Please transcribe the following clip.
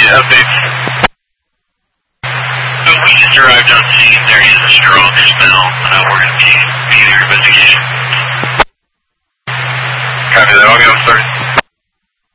Yeah, updates. So we just arrived on scene. There is a strong smell.